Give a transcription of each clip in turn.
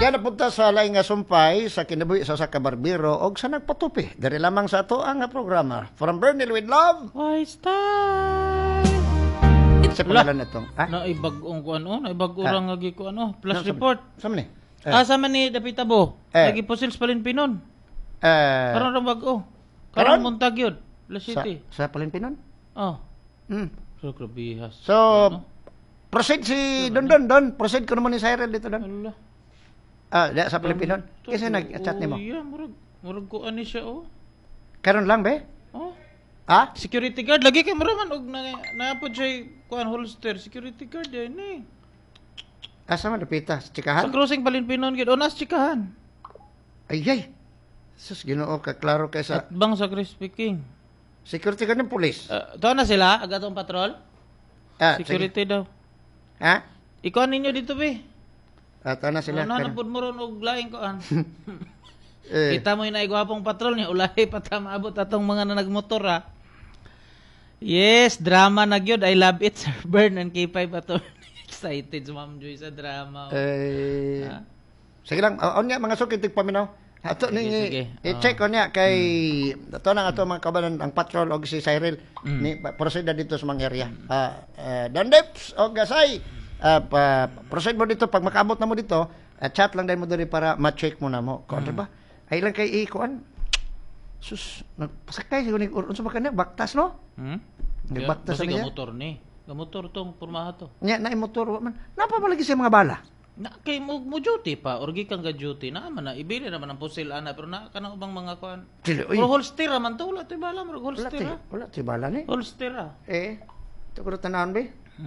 Diyan napunta sa laing nga sumpay sa kinabuhi sa kabarbero og sa nagpatupi. Dari lamang sa ato ang programa. From Burnil with Love. Why style? Sa pangalan na itong. Naibag-ong ko naibag-urang lagi ko plus report. Sama ni? Sama ni Dapitabo. Lagi posils Palinpinon. Karon ra bag-o. Karon muntag yun. La City. Sa Palinpinon? Oh. So, krabihas. So, proceed si Don. Proceed ko naman ni Cyril dito, Don. Allah. Sa Palimpinon. Kasi nag-chat ni mo. Yeah, murag ko ani siya, Karon lang, be? Oh. Security Security guard. Lagi kay maraman. Og naapod siya, kuhan holster. Security guard yan, Asa man, napita? Sa Sa Chikahan? crossing Palinpinon, nas Chikahan. Ay. Sus, ginoo ka. Klaro kay sa At bang sa Crispy King. security guard ng pulis. Doon na sila, agatong patrol. Security daw. Ha? Ikaw ninyo dito, be. Ito na sila. Napod mo ron og laing koan. Kita mo yung naigwapong patrol niya, ulay patamaabot atong mga nagmotor, ha. Yes, drama na gyud. I love it, Sir Bern and K5 ato. Excited si Ma'am Joy sa drama. Sige lang, niya mga sukit paminaw. Ato Sige. i-check ko niya kay ato nang ato mga kabanan ang patrol og si Cyril ni proceed dito sa mga area. Dandeps og Gasay. Proceed mo dito pag makaabot na mo dito, chat lang dai mo diri para ma-check mo na mo. Kuan ba? Ay lang kay kuan. Sus, nagpasakay siguro ni unsa ba kanang baktas no? Nagbaktas niya. Motor ni. Gamotor tong pormaha to. Nya na motor man. Napa malagi sa mga bala? Na kay mo duty pa, orgi kang ga duty na man na ibili naman ang pusil ana pero na kanang ubang mga kuan. Pero holster man to, wala to bala mo holster. Wala ti bala ni. Holster. To ko tanawon be.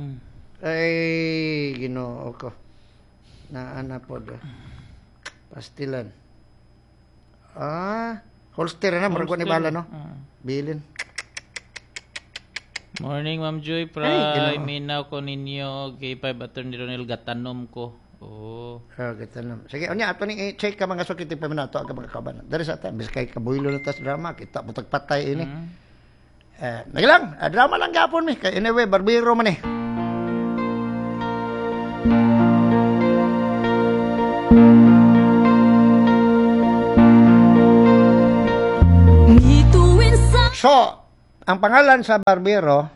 Ay, Ginoo ko. Naana pod. Pastilan. Holster na murag ni bala no. Bilin. Morning, Ma'am Joy. Minaw ko ninyo kay 5 Attorney Ronel gatanom ko. Gatanom. Sige, unya ato ning i-check ka mga sakit pa minato aga mga kaban. Dari sa ta biskay kabuylo na tas drama kita butag patay ini. Nagilang, drama lang gapon mi kay anyway barbero man So, ang pangalan sa barbero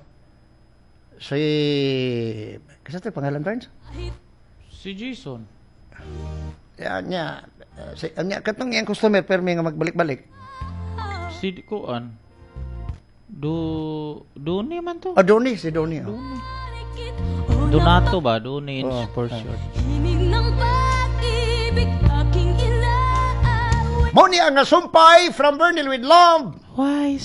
kasi ito pangalan Barnes? Si Jason. Nya katong yang customer permi nga magbalik-balik. Si Kuan. Doni man to. Doni, si Doni. Donato ba? Doni for sure. Moni ang sumpay from Burnil with Love. Why